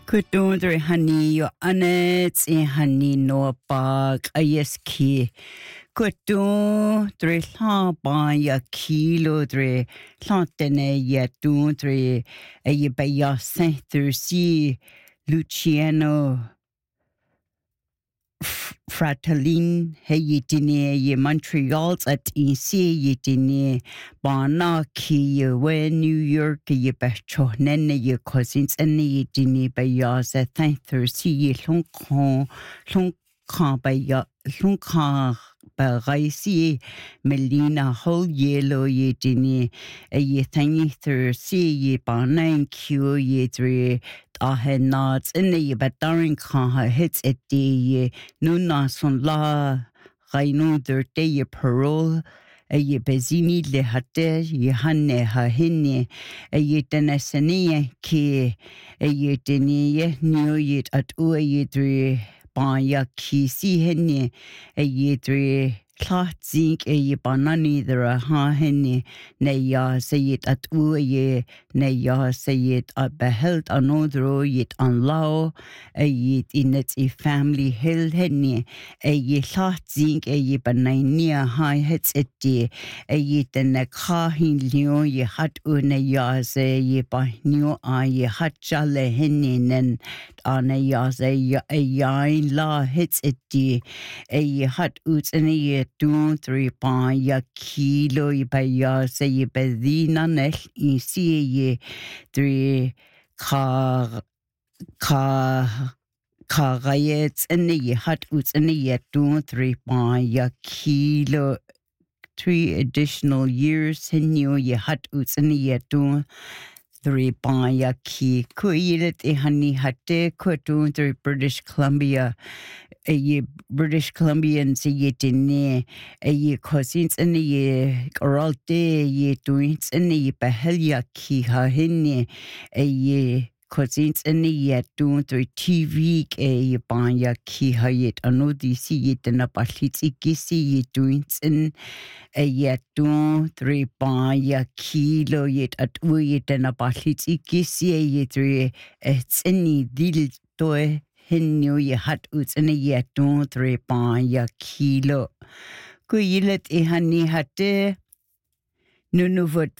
Kudundri hani yo anet in hani no bag ayeski. Kudundri la ba ya kilo dre la tene ya dundri aye ba ya Saint Thursday Luciano Fratelin he dine ye Montreal at EC ye dine bana ki ye we New York ye becho nene ye cousins and ye dine ba ya se Saint Thursday ye long ba ya long ba raisi Melina whole yellow ye dine ye Saint Thursday ye bana Q ye dre nods in the bataring ha hits at the nuna son la raino dirte ye parole a ye bezini le hate ye hanne ha hinne a ye tenesene ki a ye denie new yet at ye dre ba ya ki si hinne a ye dre Klatzink ye banani there a ha henne ne ya sayit at ye ne ya sayit at beheld another yet on law a yet in its family hill henne a ye klatzink ye banania ha hits it de a yet in a kahin leo ye hat une ya say ye by new I ye hat jale henne nen an a ya say a yain la hits it de a ye hat uts in a ye 2-3 pa ya kilo y pa ya se ye pedina nel y si ye 3 ka gayets and ye hat uts and ye 2-3 pa ya kilo 3 additional years in you ye hat uts and ye 2-3 pa ya ki kuilet e hani hatte ko 2-3 British Columbia a British Columbians ye dine a ye cousins and ye oralte ye twins and ye behelia ki ha hinne a ye cousins and ye doing the TV a ye banya ki ha yet anodi si yet na paliti kisi ye twins and a ye 2-3 banya kilo yet at yet na paliti kisi ye 3 it's any dil toe Hennu ye hat uts in a ye 2-3 pa ya kilo. Kuilet e hani hatte Nunuvut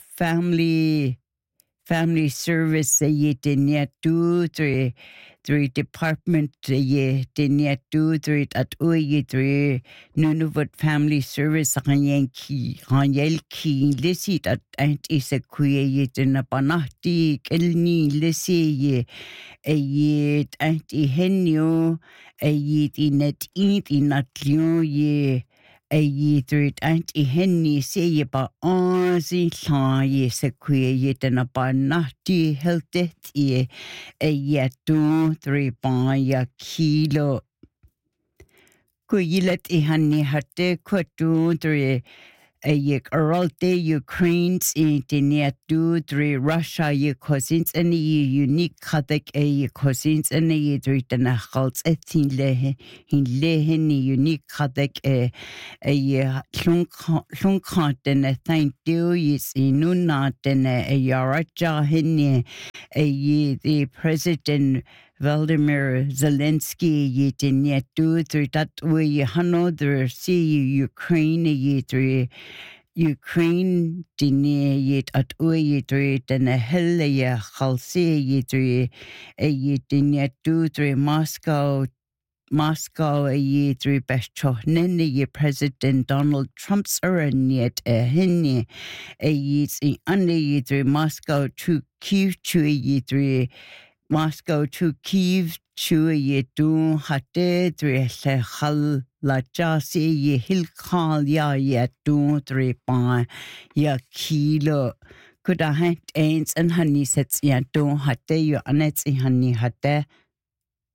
family service ye denya 2-3 department ye denya 2-3 at ye 3 Nunuvut family service Ranyelki lisit at ant is a kuye ye dena panahti kelni lisi ye a yet anti henio a yet in it eat in at ye a yet anti henny say ye ba onzi la ye sequia yet and a banati held it ye a yet 2-3 pa ya kilo kuilet e hanni hatte ko 2-3 a ye oralte Ukraine's in the 2-3 Russia ye cousins and ye unique kadak a ye cousins and ye written a house at in lehen unique kadak a ye lunkat and a thank you is in nunat and a yaraja henne a ye the president Vladimir Zelensky ye didn't do that way another see Ukraine ye 3 Ukraine didn't yet at way 3 and a hell ye halsey ye 3 a ye didn't do 3 Moscow a ye 3 becho nene ye President Donald Trump's earn yet a henne a ye under ye 3 Moscow to Kyiv ye 3 Moscow to Kyiv chua ye du hatte 3 le hal la jasi ye hilkal ya ye 2-3 pa ya kilo could I hant ains and honey sets ya do hatte you anets I honey hatte